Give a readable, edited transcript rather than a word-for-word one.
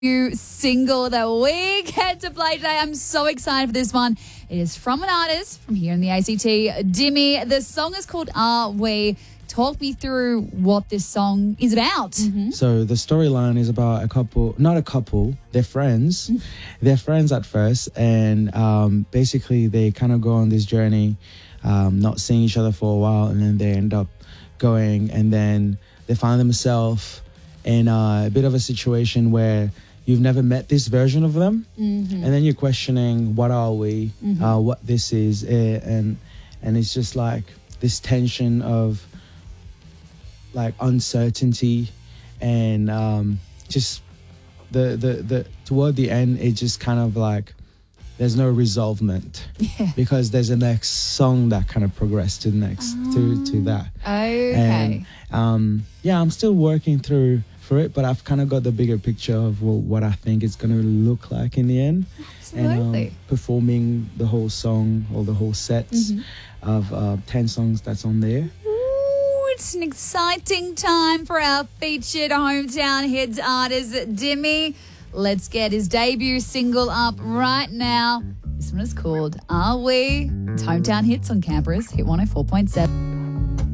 new single that we get to play today. I'm so excited for this one. It is from an artist from here in the ACT, Dimmy. The song is called Are We? Talk me through what this song is about. So the storyline is about a couple, not a couple, they're friends. They're friends at first, and basically they kind of go on this journey, not seeing each other for a while, and then they end up going, and then they find themselves in a bit of a situation where you've never met this version of them, and then you're questioning, what are we, what this is, and it's just like this tension of like uncertainty, and just the toward the end, it just kind of like there's no resolvement, because there's a next song that kind of progressed to the next to that. Okay. And I'm still working through for it, but I've kind of got the bigger picture of what I think it's going to look like in the end. Absolutely. And performing the whole song or the whole sets of 10 songs that's on there. It's an exciting time for our featured hometown hits artist, Dimmy. Let's get his debut single up right now. This one is called Are We? It's Hometown Hits on Canberra's Hit 104.7.